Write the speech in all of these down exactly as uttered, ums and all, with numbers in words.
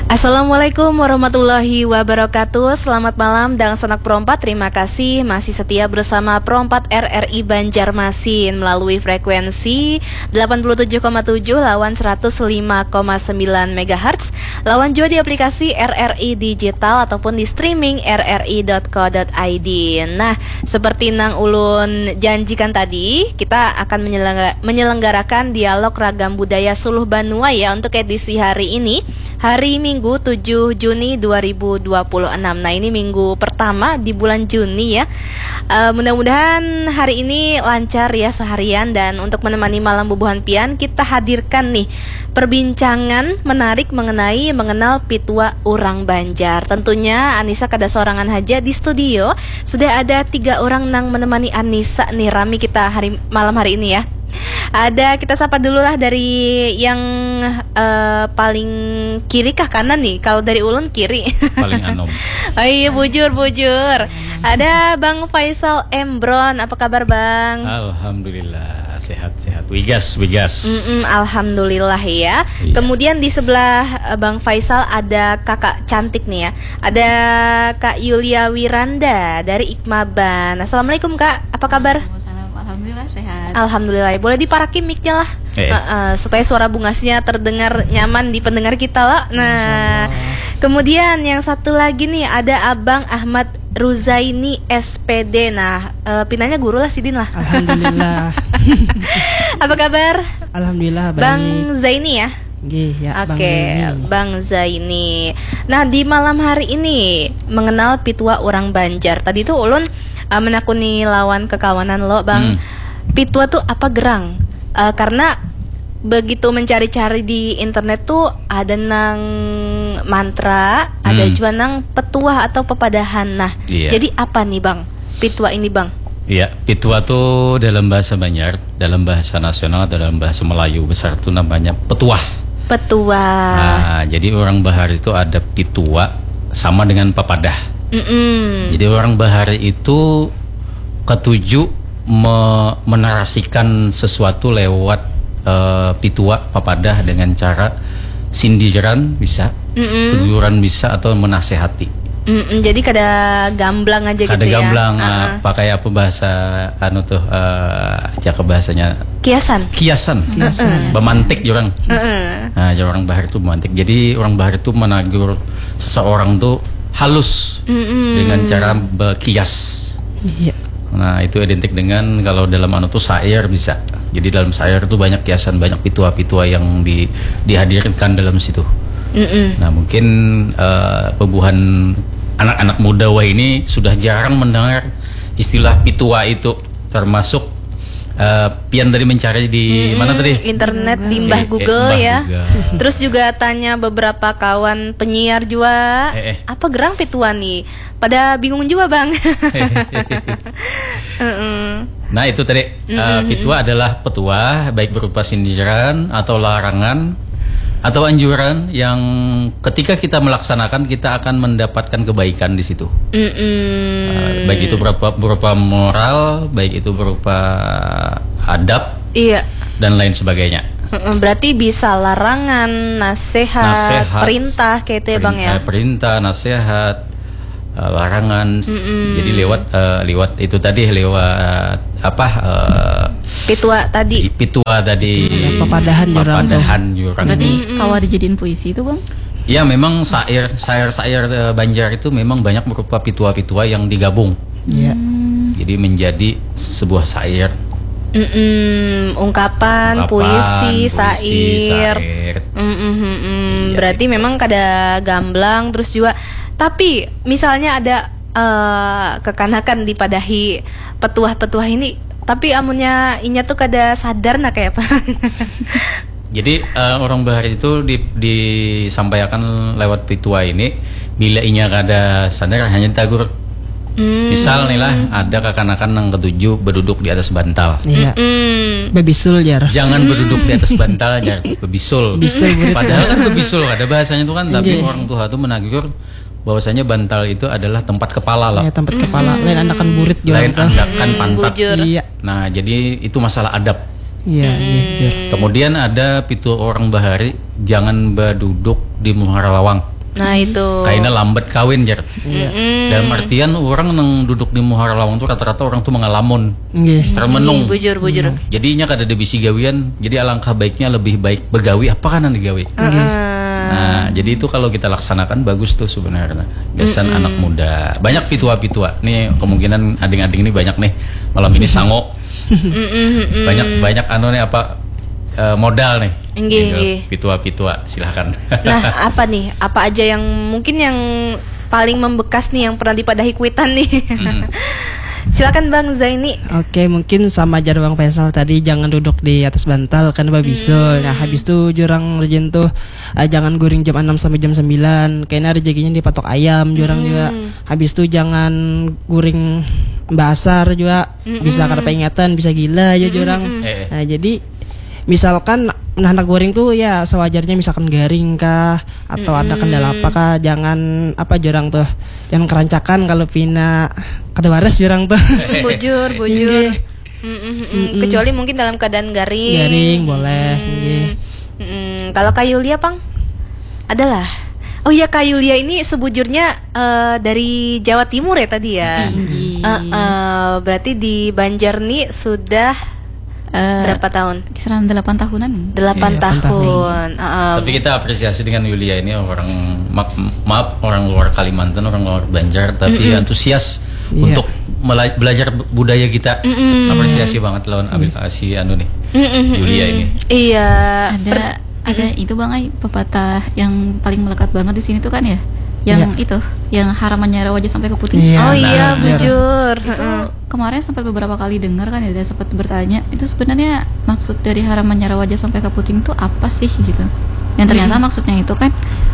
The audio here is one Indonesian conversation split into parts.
Assalamualaikum warahmatullahi wabarakatuh. Selamat malam dan sanak perompat. Terima kasih masih setia bersama Perompat R R I Banjarmasin melalui frekuensi delapan puluh tujuh koma tujuh lawan seratus lima koma sembilan megahertz, lawan juga di aplikasi R R I Digital ataupun di streaming r r i dot co dot i d. Nah, seperti Nang Ulun janjikan tadi, kita akan menyelenggarakan dialog ragam budaya Suluh Banua ya untuk edisi hari ini, hari Minggu tujuh Juni dua ribu dua puluh enam. Nah, ini minggu pertama di bulan Juni ya. uh, Mudah-mudahan hari ini lancar ya seharian. Dan untuk menemani malam bubuhan pian, kita hadirkan nih perbincangan menarik mengenai mengenal Pitua Urang Banjar. Tentunya Anissa kada sorangan haja di studio. Sudah ada tiga orang nang menemani Anissa nih rami kita hari malam hari ini ya. Ada, kita sapa dulu lah dari yang uh, paling kiri kah kanan nih? Kalau dari Ulun kiri. Paling anom. Oh iya, bujur bujur. Ada Bang Faisal Embron. Apa kabar Bang? Alhamdulillah sehat-sehat. Wigas, wigas. Mm-mm, Alhamdulillah ya. Iya. Kemudian di sebelah uh, Bang Faisal ada kakak cantik nih ya. Ada Kak Yulia Wiranda dari Ikmaban. Assalamualaikum Kak. Apa kabar? Alhamdulillah sehat. Alhamdulillah. Boleh diparakin mic-nya lah. Eh. Uh, uh, supaya suara bungasnya terdengar nyaman di pendengar kita lah. Nah, kemudian yang satu lagi nih ada Abang Ahmad Ruzaini S P D. Nah, uh, pinanya guru lah Sidin lah. Alhamdulillah. Apa kabar? Alhamdulillah baik. Bang Zaini ya? Gih, ya, Oke, okay, Bang Zaini. Nah, di malam hari ini mengenal Pitua Urang Banjar. Tadi tuh Ulun Uh, menakuni lawan kekawanan lo Bang. hmm. Pitua tuh apa gerang? Uh, karena begitu mencari-cari di internet tuh ada nang mantra, hmm. ada juga nang petuah atau pepadahan. Nah, iya. Jadi apa nih Bang Pitua ini Bang? Iya, Pitua tuh dalam bahasa Banjar, dalam bahasa nasional atau dalam bahasa Melayu besar tuh namanya petuah. Petuah. Nah, jadi orang Bahar itu ada Pitua sama dengan pepadah. Mm-mm. Jadi orang Bahari itu ketujuh me- menarasikan sesuatu lewat uh, Pitua Papadah dengan cara sindiran bisa, Mm-mm. teguran bisa atau menasehati. Mm-mm. Jadi kada gamblang aja kada gitu ya. Kada gamblang, uh-huh. uh, pakai apa bahasa anu tuh uh, cak bahasanya kiasan. Kiasan. Kiasan. Bemantik orang. Uh-uh. Nah, orang Bahari itu bemantik. Jadi orang Bahari itu menagur seseorang tuh halus, mm-mm. dengan cara berkias. Iya. Nah, itu identik dengan kalau dalam anu tuh syair bisa. Jadi dalam syair itu banyak kiasan, banyak pitua-pitua yang di, dihadirkan dalam situ. Mm-mm. Nah, mungkin uh, pebuhan anak-anak muda wah ini sudah jarang mendengar istilah pitua itu, termasuk Uh, pian tadi mencari di hmm, mana tadi? Internet di Mbah Google eh, eh, ya. Google. Terus juga tanya beberapa kawan penyiar juga, eh, eh. apa gerang Pitua nih? Pada bingung juga Bang. Nah itu tadi uh, Pitua adalah petuah baik berupa sindiran atau larangan atau anjuran yang ketika kita melaksanakan kita akan mendapatkan kebaikan di situ. Uh, baik itu berupa, berupa moral, baik itu berupa adab, iya, dan lain sebagainya. Berarti bisa larangan, nasihat, nasihat perintah kayak itu ya Bang ya. Perintah, nasihat, uh, larangan. Mm-mm. Jadi lewat uh, lewat itu tadi lewat apa? Uh, Pitua tadi. Pitua tadi. Hmm. Pepadahan jurang. Pepadahan jurang. Berarti mm-hmm. kalau dijadiin puisi itu Bang? Ya memang sair, sair-sair uh, Banjar itu memang banyak berupa pitua-pitua yang digabung. Iya. Hmm. Jadi menjadi sebuah sair. Mm-mm. Ungkapan, Ungkapan, puisi, puisi sair. sair. Ya, berarti gitu. Memang kada gamblang terus juga. Tapi misalnya ada uh, kekanakan dipadahi petuah-petuah ini, tapi amunnya inya tuh kada sadar nak kayak apa. Jadi uh, orang Bahari itu di, disampaikan lewat pitua ini, bila inya kada sadar hanya ditagur. Mm. Misal nih lah ada kekanakan yang ketujuh berduduk di atas bantal. Iya. Mm. Bebisul jar. Jangan mm. berduduk di atas bantal jar. Bebisul. Bisul. Padahal kan bebisul ada bahasanya itu kan, tapi orang tua itu menagur bahwasanya bantal itu adalah tempat kepala lah. Ya, tempat kepala. Mm. Lain anakan burit juga. Lain anakan mm. pantat. Iya. Nah, jadi itu masalah adab. Iya, mm. iya. Kemudian ada pitu orang Bahari, jangan berduduk di muara lawang. Nah itu. Kayaknya lambat kawin jar. Mm-mm. Dalam artian orang yang duduk di muhara lawang tuh rata-rata orang tuh mengalamun, Nggih. termenung. Bujur bujur. Jadinya kada ada bisi gawian, jadi alangkah baiknya lebih baik begawi apa kan yang digawi. Nah, jadi itu kalau kita laksanakan bagus tuh sebenarnya. Biasan anak muda, banyak pitua-pitua. Nih kemungkinan ading-ading ini banyak nih malam ini sango. banyak banyak anu nih apa eh, modal nih. Nggih, Gitu. nggih. Pitua-pitua silahkan. Nah apa nih? Apa aja yang mungkin yang paling membekas nih yang pernah dipadahi kuitan nih? Silakan Bang Zaini. Oke, mungkin sama jar Bang Faisal tadi, jangan duduk di atas bantal kan babisul. Nah, habis itu jurang rejin tuh eh, jangan guring jam enam sampai jam sembilan. Kayaknya rezekinya dipatok ayam jurang juga. Habis itu jangan guring basar juga. Bisa kada peringatan, bisa gila ya jurang. Eh. Nah, jadi misalkan nah anak goreng tuh ya sewajarnya, misalkan garing kah atau ada kendala apa kah, jangan apa jurang tuh jangan kerancakan kalau pina kada waras jurang tuh. Bujur bujur. Nggih. Mm, mm, mm, mm. Kecuali mungkin dalam keadaan garing. Garing boleh nggih. Mm, kalau Kak Yulia Pang adalah. Oh iya, Kak Yulia ini sebujurnya eh, dari Jawa Timur ya tadi ya. Tinggi. Eh, eh, berarti di Banjar nih sudah Eh, berapa tahun? Kisaran delapan tahunan. Delapan Iya, delapan tahun. Eh, eh, Tapi kita apresiasi dengan Yulia ini orang maaf, maaf orang luar Kalimantan, orang luar Banjar, tapi antusias Iya. untuk mela- belajar bu- budaya kita. Apresiasi banget lawan ambil si anu nih Yulia ini. Iya. Ada ada itu Bang Ai, pepatah yang paling melekat banget di sini tuh kan ya. Yang itu, yang haramannya wajah sampai ke puting. Iya. Oh Nah, iya, Jar. bujur. Itu kemarin sempat beberapa kali dengar kan ya, dan sempat bertanya itu sebenarnya maksud dari haramannya wajah sampai ke puting itu apa sih gitu. Dan ternyata maksudnya itu kan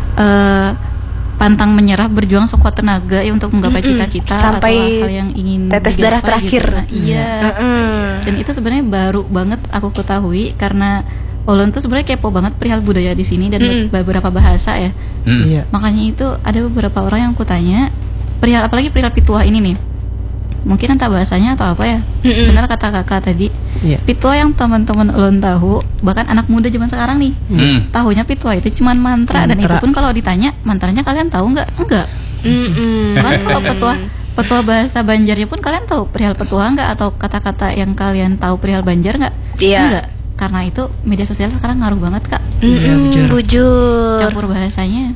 eh, pantang menyerah, berjuang sekuat tenaga ya untuk menggapai cita-cita Sampai atau hal yang ingin tetes digapai darah terakhir. gitu. Nah, iya. Heeh. Dan itu sebenarnya baru banget aku ketahui karena Ulun tuh sebenarnya kepo banget perihal budaya di sini dan Mm. beberapa bahasa ya. Mm. Iya. Makanya itu ada beberapa orang yang kutanya perihal, apalagi perihal pitua ini nih. Mungkin entah bahasanya atau apa ya. Mm-mm. Benar kata kakak tadi. Iya. Pitua yang teman-teman ulun tahu, bahkan anak muda zaman sekarang nih, Mm. tahunya pitua itu cuman mantra, dan itu Mantra. pun kalau ditanya mantranya kalian tahu nggak? Enggak. Mm-mm. Bahkan kalau petua petua bahasa Banjarnya pun kalian tahu perihal petua nggak, atau kata-kata yang kalian tahu perihal Banjar nggak? Iya. Enggak. Karena itu media sosial sekarang ngaruh banget kak, Iya, Mm-mm, bujur. bujur. campur bahasanya.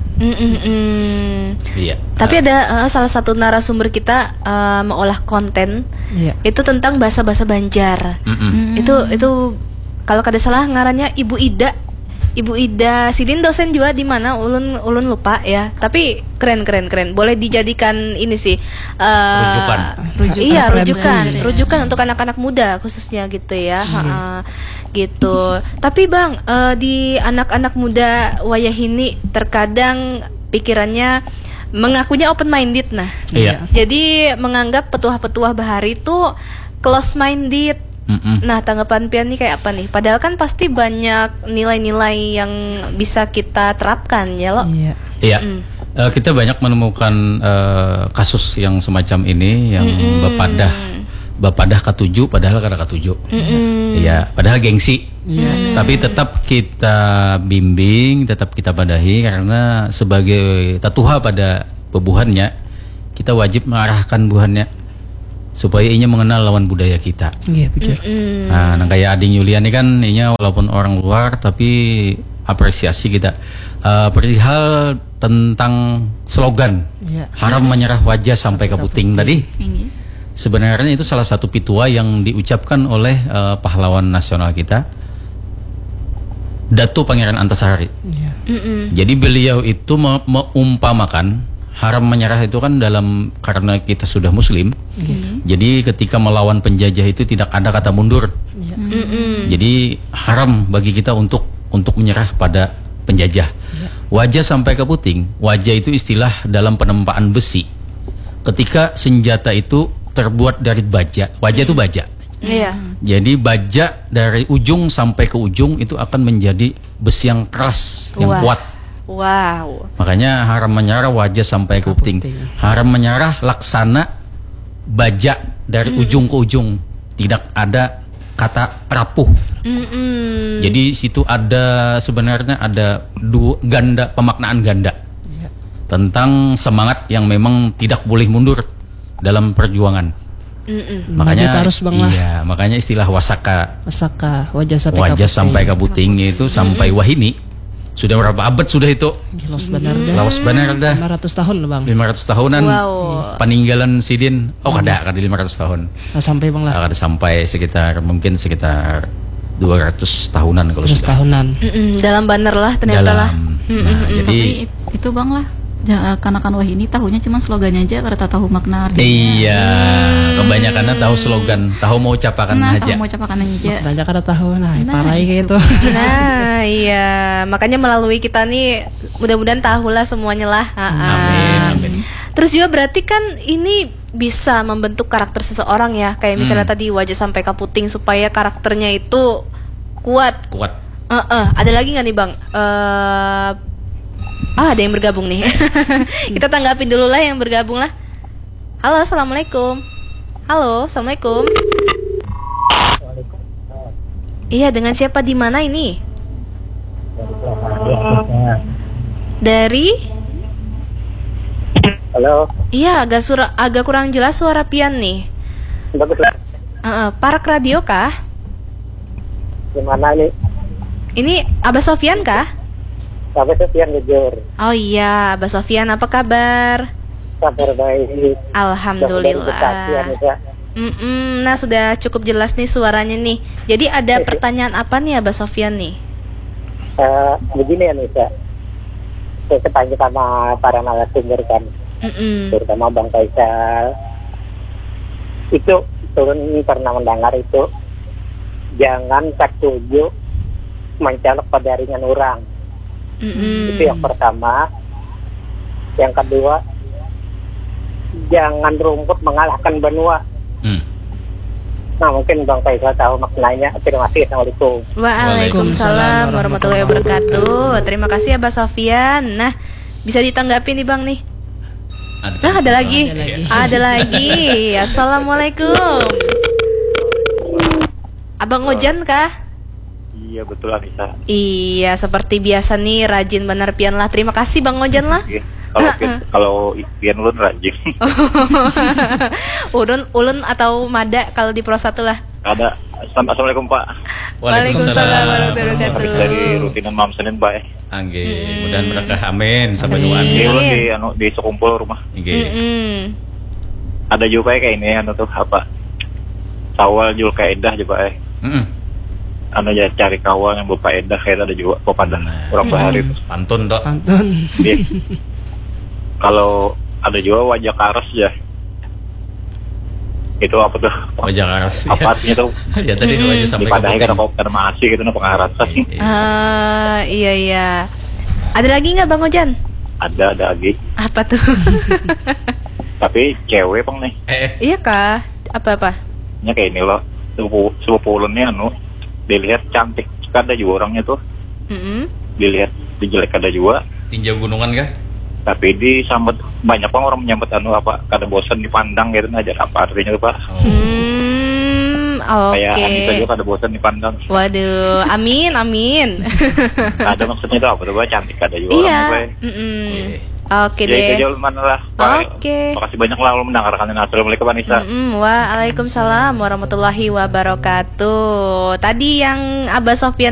Mm-mm-mm. Iya. Tapi ada eh, salah satu narasumber kita eh, mengolah konten Iya. itu tentang bahasa-bahasa Banjar. Mm-mm. Itu itu kalau kada salah ngarannya Ibu Ida. Ibu Ida Sidin, dosen juga di mana ulun ulun lupa ya. Tapi keren keren keren. Boleh dijadikan ini sih. eh, Rujukan. Rujukan. Iya, Referensi. rujukan. Iya. Rujukan untuk anak-anak muda khususnya gitu ya. Ha-ha. Gitu. Tapi Bang, eh, di anak-anak muda wayahini terkadang pikirannya mengakunya open minded nah. Iya. Jadi menganggap petuah-petuah bahari itu close minded. Mm-mm. Nah, tanggapan Pian nih kayak apa nih? Padahal kan pasti banyak nilai-nilai yang bisa kita terapkan ya lo. Iya. Iya. Eh, kita banyak menemukan eh, kasus yang semacam ini yang bepadah bepadah ketujuh padahal kada ketujuh. Iya, padahal gengsi. Tapi tetap kita bimbing, tetap kita padahi karena sebagai tatuha pada pebuhannya, kita wajib mengarahkan buhannya supaya inya mengenal lawan budaya kita. Iya, bujur. Nah, nah kayak ading Yulian ini kan inya walaupun orang luar tapi apresiasi kita Eh, perihal tentang slogan Iya. haram menyerah wajah sampai ke puting tadi. Ini. Sebenarnya itu salah satu pitua yang diucapkan oleh eh, pahlawan nasional kita, Datuk Pangeran Antasari. Iya. Jadi beliau itu me- meumpamakan haram menyerah itu kan dalam karena kita sudah muslim. Jadi ketika melawan penjajah itu tidak ada kata mundur. Jadi haram bagi kita untuk untuk menyerah pada penjajah. Wajah sampai ke puting. Wajah itu istilah dalam penempaan besi. Ketika senjata itu terbuat dari baja. Wajah itu baja. Iya. Jadi baja dari ujung sampai ke ujung itu akan menjadi besi yang keras, yang Wah. kuat. Wow. Makanya haram menyarah wajah sampai ke puting. Puting. Haram menyarah laksana baja dari ujung ke ujung. Tidak ada kata rapuh. Mm-mm. Jadi situ ada sebenarnya ada dua ganda pemaknaan ganda. tentang semangat yang memang tidak boleh mundur dalam perjuangan. Mm-mm. Makanya Maju terus, Bang, lah. iya, makanya istilah wasaka Masaka wajah sampai wajah kaputing. sampai kaputing itu sampai wahini sudah berapa abad sudah itu? Jelas benar dah. Lawas benar dah. lima ratus tahun loh, Bang. lima ratus tahunan Wow. peninggalan Sidin. Oh kada, kada lima ratus tahun. Nah, sampai Bang lah. Kada sampai sekitar mungkin sekitar dua ratus tahunan kalau Terus sudah. tahunan. Mm-mm, dalam banner lah ternyata lah. Dalam. Nah, jadi Tapi it- itu bang lah, ja- kanakan wah ini tahunya cuma slogannya aja karena tak tahu makna artinya. iya, kebanyakannya tahu slogan, tahu mau ucapakan Nah, aja. tahu mau capakan aja. Banyak kada tahu nah, Nah, parai kayak itu. itu. Nah, iya, makanya melalui kita nih mudah-mudahan tahulah semuanya lah. Ha-ha. Amin, amin. Terus juga berarti kan ini bisa membentuk karakter seseorang ya, kayak misalnya Hmm. tadi wajah sampai kaputing supaya karakternya itu kuat. Kuat. Eh, eh, ada lagi nggak nih bang? Eh, ah ada yang bergabung nih. Kita tanggapin dulu lah yang bergabung lah. Halo, assalamualaikum. Halo, assalamualaikum. Iya, dengan siapa di mana ini? Dari? Halo, Iya, agak sura, agak kurang jelas suara Pian nih. bagus lah. Eh, eh, Parak Radio kah? Gimana nih? Ini Abah Sofian kah? Sampai sekian jujur. Oh iya, Abah Sofian apa kabar? Kabar baik. Alhamdulillah. Mm-mm, nah sudah cukup jelas nih suaranya nih. Jadi ada pertanyaan apa nih Abah Sofian nih? Uh, begini ya Nisa. Saya ketanya sama para narasumber kan, Mm-mm. terutama Bang Faisal. Itu turun ini pernah mendengar itu, jangan setuju mencolok pada ringan orang. Mm-mm. Itu yang pertama. Yang kedua, jangan rumput mengalahkan benua. Hmm. Nah mungkin Bang Faisal tahu maknanya. Terima kasih. Assalamualaikum. Waalaikumsalam warahmatullahi wabarakatuh. Terima kasih Abah Sofian. Nah, bisa ditanggapi nih Bang nih. Nah, ada lagi. Ada lagi. Ada lagi. Assalamualaikum. Abang Ojan kah? Iya betul Anissa. Iya, seperti biasa nih rajin benar Pian lah. Terima kasih Bang Ojan lah. Iya. Kalau pian, kalau pian ulun rajin. ulun ulun atau Mada kalau di Pro satu lah. Ada. Assalamualaikum Pak. Waalaikumsalam warahmatullahi Habis wabarakatuh. dari rutinan malam Senin Pak. Angge, mudah berkah amin sampai Amin. doa. Ini ulun di anu di sekumpul rumah. Angge. Mm-mm. Ada juga kayak ini anu tuh apa? Sawal Julkaidah juga eh. Mm-mm. Anu ya cari kawan yang berfaedah kayak ada juga kepada Nah. orang bahari itu. Pantun toh. Pantun. Dia. Kalau ada juga wajah karas ya. Itu apa tuh? Wajah karas. Apa artinya tuh? Ya tadi wajah sampai Dipadahi karena kaputing. karena masih gitu nah pengarasan. Iya. Ah, iya iya. Ada lagi nggak Bang Ojan? Ada ada lagi. Apa tuh? Tapi cewek Bang nih. Eh, eh. Iya kah? Apa apa? Nya kayak ini loh. Sepupu sepupu ulunnya anu dilihat cantik. Ada juga orangnya tuh. Mm-mm. Dilihat dijelek ada juga. Tinjau gunungan kah? Tapi disambut banyak bang orang menyambut anu apa kada bosan dipandang gitu aja apa artinya tuh Pak? Oh. Hmm, Kayak Anissa oke. juga kada bosan dipandang. Waduh, amin amin. Ada maksudnya itu apa tuh Pak? Cantik ada juga Iya. orangnya Pak. Mm-mm. Iya. Oke Ya itu deh. aja mana lah Pak. Oke. Makasih banyak lah lu mendengarkan ini. Assalamualaikum Anissa. Mm-mm. Waalaikumsalam warahmatullahi wabarakatuh. Tadi yang Abah Sofian